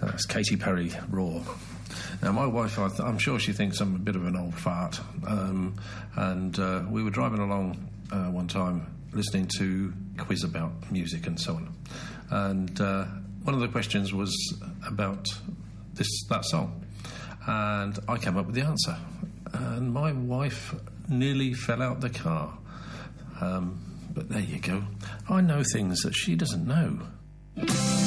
That's Katy Perry, Raw. Now, my wife, I'm sure she thinks I'm a bit of an old fart. And we were driving along one time listening to a quiz about music and so on. And one of the questions was about that song. And I came up with the answer. And my wife nearly fell out the car. But there you go. I know things that she doesn't know.